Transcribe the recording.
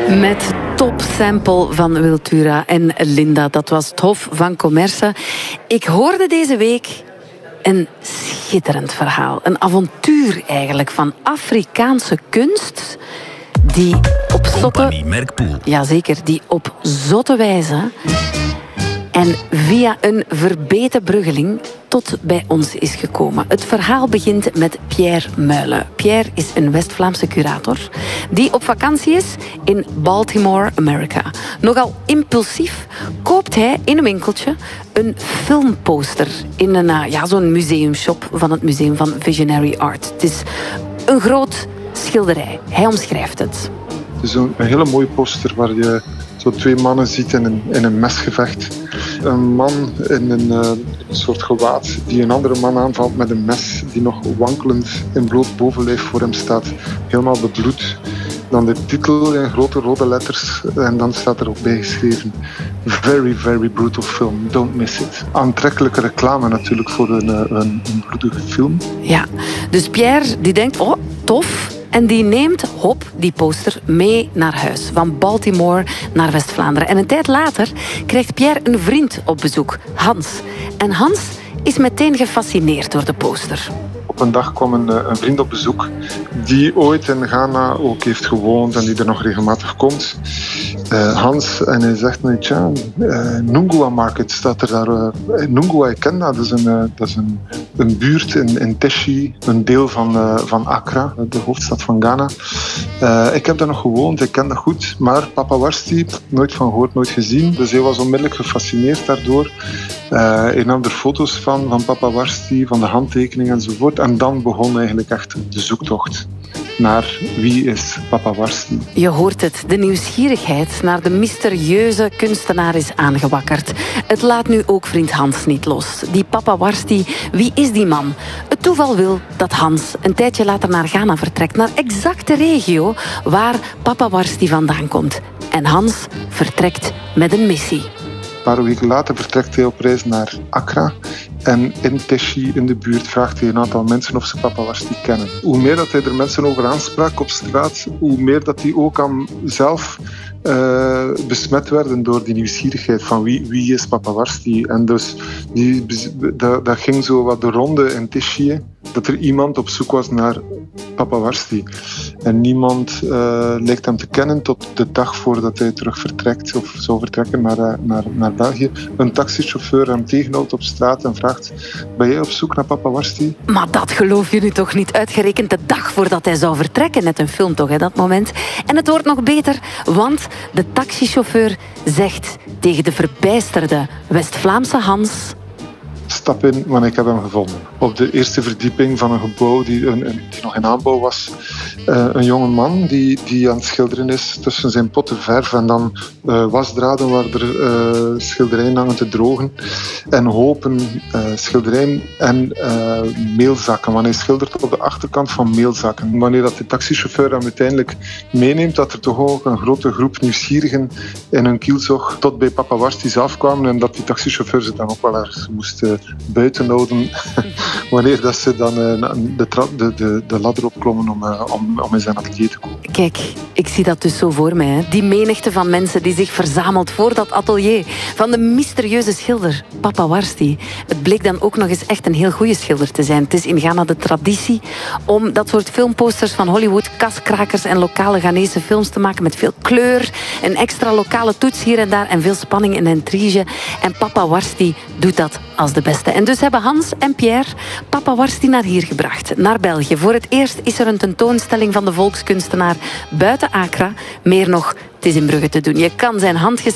Met topsample van Wiltura en Linda. Dat was het Hof van Commerce. Ik hoorde deze week een schitterend verhaal. Een avontuur eigenlijk van Afrikaanse kunst die op zotte... Jazeker, die op zotte wijze en via een verbeten bruggeling tot bij ons is gekomen. Het verhaal begint met Pierre Muilen. Pierre is een West-Vlaamse curator die op vakantie is in Baltimore, Amerika. Nogal impulsief koopt hij in een winkeltje een filmposter in een zo'n museumshop van het Museum van Visionary Art. Het is een groot schilderij. Hij omschrijft het. Het is een hele mooie poster waar je zo twee mannen ziet in een mesgevecht. Een man in een soort gewaad die een andere man aanvalt met een mes die nog wankelend in bloot bovenlijf voor hem staat, helemaal bebloed. Dan de titel in grote rode letters en dan staat er ook bij geschreven: Very, very brutal film, don't miss it. Aantrekkelijke reclame natuurlijk voor een bloedige film. Ja, dus Pierre die denkt, oh, tof. En die neemt, die poster mee naar huis. Van Baltimore naar West-Vlaanderen. En een tijd later krijgt Pierre een vriend op bezoek, Hans. En Hans is meteen gefascineerd door de poster. Op een dag kwam een vriend op bezoek die ooit in Ghana ook heeft gewoond en die er nog regelmatig komt. Hans, en hij zegt me, Nungua Market staat er daar. Nungua, ik ken dat. Dat is een buurt in Teshi, een deel van Accra, de hoofdstad van Ghana. Ik heb daar nog gewoond, ik ken dat goed. Maar Papa Warsti, nooit van gehoord, nooit gezien. Dus hij was onmiddellijk gefascineerd daardoor. Hij nam er foto's van Papa Warsti, van de handtekening enzovoort. En dan begon eigenlijk echt de zoektocht naar wie is Papa Warsti. Je hoort het, de nieuwsgierigheid naar de mysterieuze kunstenaar is aangewakkerd. Het laat nu ook vriend Hans niet los. Die Papa Warsti, wie is die man? Het toeval wil dat Hans een tijdje later naar Ghana vertrekt, naar exact de regio waar Papa Warsti vandaan komt. En Hans vertrekt met een missie. Een paar weken later vertrekt hij op reis naar Accra. En in Teshi, in de buurt, vraagt hij een aantal mensen of ze Papa Warsti kennen. Hoe meer dat hij er mensen over aansprak op straat, hoe meer dat hij ook aan zelf besmet werden door die nieuwsgierigheid van wie is Papa Warsti. En dus dat ging zo wat de ronde in Teshi, dat er iemand op zoek was naar Papa Warsti. En niemand lijkt hem te kennen tot de dag voordat hij terug vertrekt of zou vertrekken naar België. Een taxichauffeur hem tegenhoudt op straat en vraagt: ben jij op zoek naar Papa Warsti? Maar dat geloof je nu toch niet? Uitgerekend de dag voordat hij zou vertrekken. Net een film toch, hè, dat moment. En het wordt nog beter, want de taxichauffeur zegt tegen de verbijsterde West-Vlaamse Hans: stap in, want ik heb hem gevonden. Op de eerste verdieping van een gebouw die nog in aanbouw was. Een jonge man die aan het schilderen is tussen zijn potten verf en dan wasdraden waar er schilderijen hangen te drogen. En hopen schilderijen en meelzakken. Want hij schildert op de achterkant van meelzakken. Wanneer dat de taxichauffeur hem uiteindelijk meeneemt, dat er toch ook een grote groep nieuwsgierigen in hun kielzog tot bij Papa Warsti zelf kwamen en dat die taxichauffeur ze dan ook wel ergens moest buiten houden wanneer dat ze dan de ladder opklommen om in zijn atelier te komen. Kijk, ik zie dat dus zo voor mij. Hè. Die menigte van mensen die zich verzamelt voor dat atelier van de mysterieuze schilder Papa Warsti. Het bleek dan ook nog eens echt een heel goede schilder te zijn. Het is in Ghana de traditie om dat soort filmposters van Hollywood, kaskrakers en lokale Ghanese films te maken met veel kleur, een extra lokale toets hier en daar en veel spanning en intrige. En Papa Warsti doet dat als de beste. En dus hebben Hans en Pierre Papa Warsti naar hier gebracht, naar België. Voor het eerst is er een tentoonstelling van de volkskunstenaar buiten Accra. Meer nog, het is in Brugge te doen. Je kan zijn handgeschreven